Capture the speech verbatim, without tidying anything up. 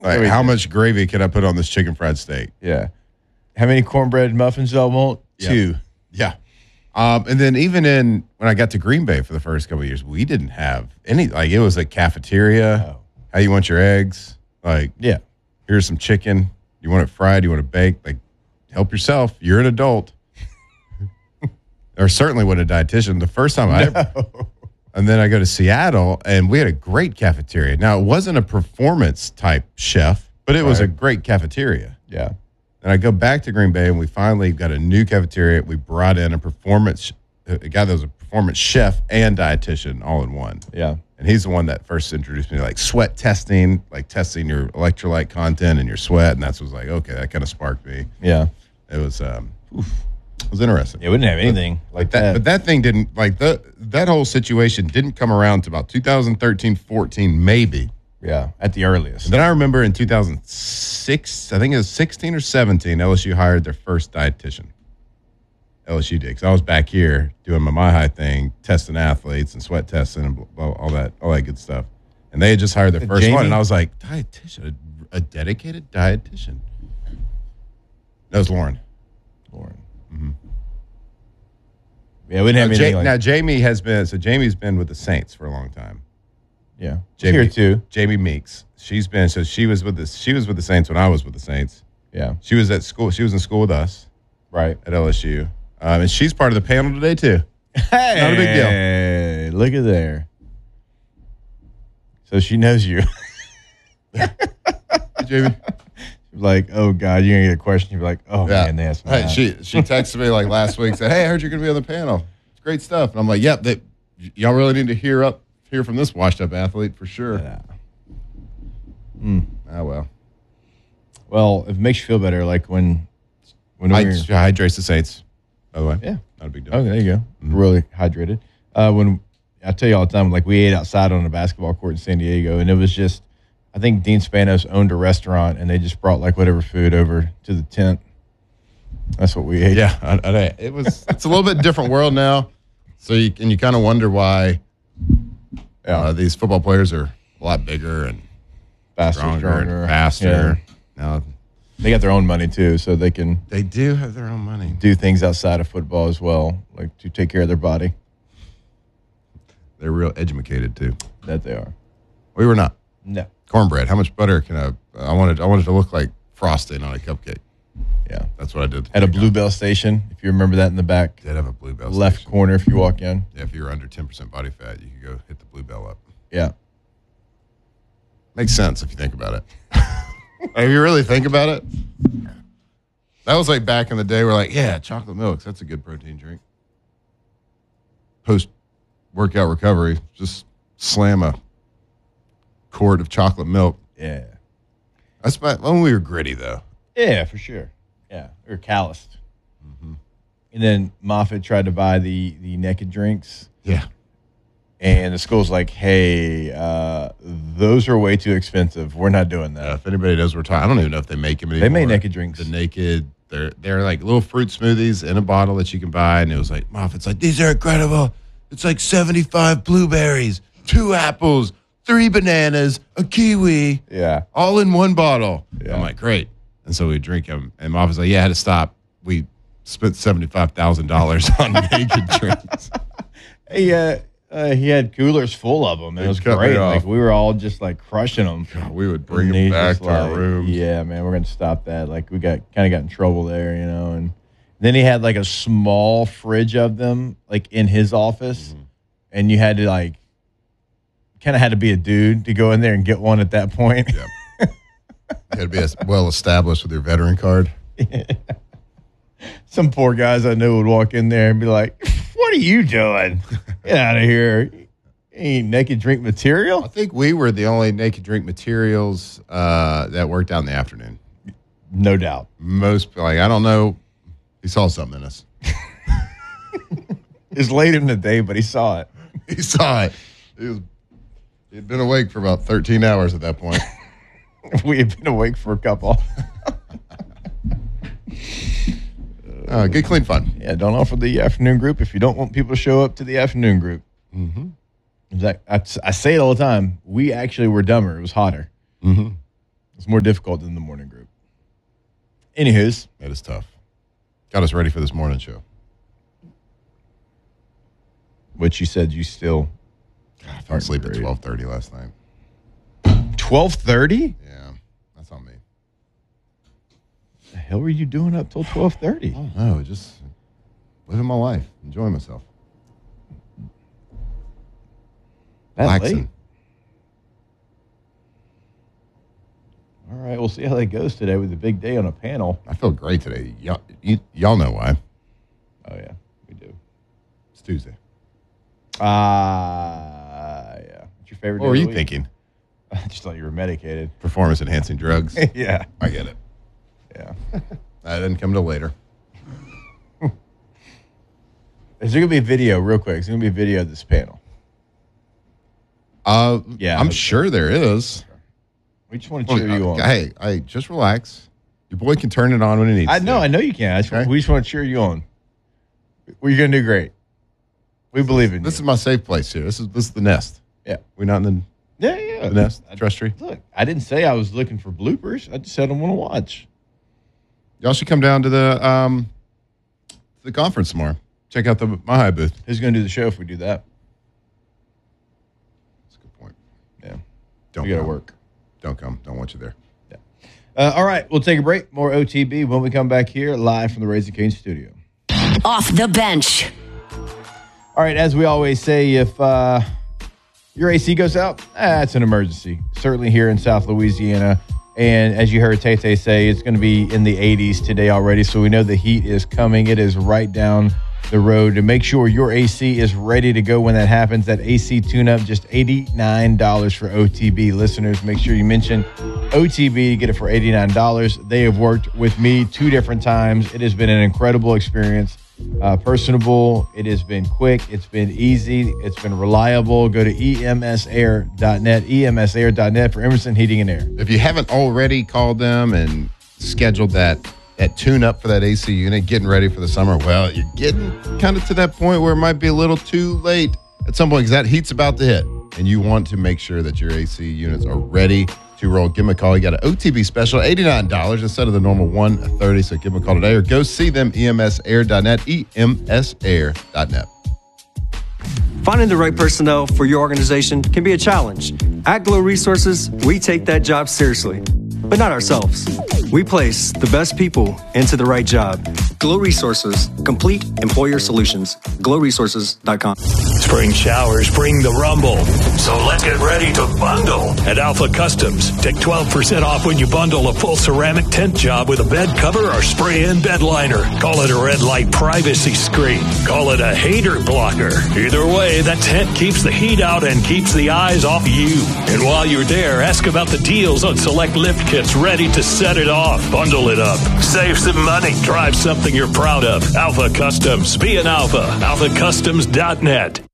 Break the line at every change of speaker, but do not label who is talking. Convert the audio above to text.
Like, how much gravy can I put on this chicken fried steak?
Yeah. How many cornbread muffins do I want?
Yeah.
Two.
Yeah. Um, and then even in when I got to Green Bay for the first couple of years, we didn't have any. Like, it was a cafeteria. Oh. How you want your eggs? Like,
yeah. Here's
some chicken. You want it fried? You want it baked? Like, help yourself. You're an adult. Or certainly with a dietitian. The first time I
no.
And then I go to Seattle, and we had a great cafeteria. Now, it wasn't a performance-type chef, but it was
right.
a great cafeteria.
Yeah.
And I go back to Green Bay, and we finally got a new cafeteria. We brought in a performance a guy that was a performance chef and dietitian all in one.
Yeah.
And he's the one that first introduced me to, like, sweat testing, like testing your electrolyte content and your sweat. And that's was like, okay, that kind of sparked me.
Yeah.
It was, um, oof. It was interesting.
It wouldn't have anything but, like that.
But that thing didn't, like, the, that whole situation didn't come around to about two thousand thirteen, fourteen, maybe.
Yeah, at the earliest.
And then I remember in two thousand six, I think it was sixteen or seventeen, L S U hired their first dietitian. L S U did, because I was back here doing my My High thing, testing athletes and sweat testing and blah, blah, all that all that good stuff. And they had just hired their first
Jamie?
one, and I was like, dietitian, a, a dedicated dietitian. That was Lauren.
Lauren.
Mm-hmm.
Yeah, we didn't have
now,
anything
Ja-
like
now Jamie has been so Jamie's been with the Saints for a long time.
Yeah,
Jamie,
here too.
Jamie Meeks. She's been so she was with the she was with the Saints when I was with the Saints.
Yeah,
she was at school. She was in school with us,
right,
at L S U, um, and she's part of the panel today too.
Hey,
not a big deal.
Hey, look at there. So she knows you.
Hey, Jamie.
Like, oh God, you're gonna get a question. You're like, oh
yeah.
man, they asked me.
Hey,
that.
she she texted me like last week, said, "Hey, I heard you're gonna be on the panel. It's great stuff." And I'm like, "Yep, that y'all really need to hear up hear from this washed up athlete for sure."
Yeah. Mm.
Oh well.
Well, if it makes you feel better, like when when
I,
we were,
hydrates the Saints. By the way,
yeah,
not a big deal.
Okay, there you go. Mm-hmm. Really hydrated. Uh, when I tell you all the time, like we ate outside on a basketball court in San Diego, and it was just. I think Dean Spanos owned a restaurant, and they just brought like whatever food over to the tent. That's what we ate.
Yeah, I, I, it was. It's a little bit different world now. So you and you kind of wonder why yeah. uh, these football players are a lot bigger and
faster,
stronger,
stronger.
and faster.
Yeah.
Now
they got their own money too, so they can.
They do have their own money.
Do things outside of football as well, like to take care of their body.
They're real educated too.
That they are.
We were not.
No.
Cornbread. How much butter can I? I wanted. I wanted to look like frosting on a cupcake.
Yeah,
that's what I did.
At a Bluebell station, if you remember that in the back.
Did have a Bluebell
left
station.
corner if you walk in.
Yeah, if you were under ten percent body fat, you could go hit the Bluebell up.
Yeah,
makes sense if you think about it. If you really think about it, that was like back in the day. We're like, yeah, chocolate milk. That's a good protein drink. Post workout recovery, just slam a quart of chocolate milk.
Yeah.
That's about, when we were gritty, though.
Yeah, for sure. Yeah, we were calloused. Mm-hmm. And then Moffitt tried to buy the, the naked drinks.
Yeah.
And the school's like, hey, uh, those are way too expensive. We're not doing that.
Yeah, if anybody knows what we're talking, I don't even know if they make them anymore.
They make naked drinks.
The naked, they're, they're like little fruit smoothies in a bottle that you can buy. And it was like, Moffitt's like, these are incredible. It's like seventy-five blueberries, two apples, three bananas, a kiwi,
yeah,
all in one bottle.
Yeah.
I'm like, great. And so we drink them. And Mom was like, yeah, I had to stop. We spent seventy-five thousand dollars on naked drinks.
He, uh, uh, he had coolers full of them. And it was
cut me
great.
off.
Like we were all just like crushing them.
God, we would bring
And
them
he's
back
just
to our
like,
rooms.
Yeah, man, we're going to stop that. Like we got kind of got in trouble there, you know. And then he had like a small fridge of them like in his office. Mm-hmm. And you had to like, kind of had to be a dude to go in there and get one at that point.
Yeah. You had to be as well established with your veteran card.
Yeah. Some poor guys I knew would walk in there and be like, what are you doing? Get out of here. You ain't naked drink material?
I think we were the only naked drink materials uh, that worked out in the afternoon.
No doubt.
Most, like, I don't know. He saw something in us.
It's late in the day, but he saw it.
He saw it. He was. He had been awake for about thirteen hours at that point.
We had been awake for a couple.
uh, good, clean fun.
Yeah, don't offer the afternoon group if you don't want people to show up to the afternoon group.
Mm-hmm.
That, I, I say it all the time. We actually were dumber. It was hotter.
Mm-hmm.
It's more difficult than the morning group. Anywho's.
It is tough. Got us ready for this morning show.
Which you said you still.
God, I fell asleep at twelve thirty last night.
twelve thirty?
Yeah, that's on me.
The hell were you doing up till twelve thirty?
I don't know. Just living my life, enjoying myself.
That
Relaxing.
late? All right, we'll see how that goes today with the big day on a panel.
I feel great today. Y'all, y- y'all know why.
Oh, yeah, we do.
It's Tuesday.
Ah, uh, yeah. What's your favorite
What
day
were
of
you
the week?
thinking?
I just thought you were medicated.
Performance-enhancing drugs?
Yeah.
I get it.
Yeah.
That didn't come till later.
Is there going to be a video, real quick? Is there going to be a video of this panel?
Uh,
Yeah,
I'm
but-
sure there is.
We just want to cheer
Well,
you on.
Hey, hey, just relax. Your boy can turn it on when he needs
I
to.
know, I know you can. I just,
Okay.
We just want to cheer you on. Well, you're going to do great. We believe in
This
you.
is my safe place here. This is this is the nest.
Yeah.
We're not in
Yeah, yeah.
the, the nest,
I-
trust tree.
Look, I didn't say I was looking for bloopers. I just said I want to watch.
Y'all should come down to the um to the conference tomorrow. Check out the My High booth.
Who's going to do the show if we do that?
That's a good point.
Yeah.
Don't
We got to
come.
work.
Don't come. Don't want you there.
Uh, all right, we'll take a break. More O T B when we come back here live from the Raising Cane studio.
Off the bench.
All right, as we always say, if uh, your A C goes out, that's an emergency. Certainly here in South Louisiana. And as you heard Tay-Tay say, it's going to be in the eighties today already. So we know the heat is coming. It is right down the road. To make sure your A C is ready to go when that happens, that A C tune-up, just eighty-nine dollars for O T B. Listeners, make sure you mention O T B to get it for eighty-nine dollars. They have worked with me two different times. It has been an incredible experience. Uh, personable. It has been quick. It's been easy. It's been reliable. Go to E M S air dot net, E M S air dot net for Emerson Heating and Air.
If you haven't already called them and scheduled that that tune up for that A C unit, getting ready for the summer, well, you're getting kind of to that point where it might be a little too late at some point because that heat's about to hit, and you want to make sure that your A C units are ready to roll. Give them a call. You got an O T B special, eighty-nine dollars instead of the normal one hundred thirty dollars. So give them a call today or go see them, E M S air dot net, E M S air dot net.
Finding the right personnel for your organization can be a challenge. At Glow Resources, we take that job seriously, but not ourselves. We place the best people into the right job. Glow Resources, complete employer solutions. glow resources dot com.
Spring showers bring the rumble. So let's get ready to bundle at Alpha Customs. Take twelve percent off when you bundle a full ceramic tent job with a bed cover or spray-in bed liner. Call it a red light privacy screen. Call it a hater blocker. Either way, that tent keeps the heat out and keeps the eyes off you. And while you're there, ask about the deals on select lift kits ready to set it off. Bundle it up. Save some money. Drive something you're proud of. Alpha Customs. Be an alpha. alpha customs dot net.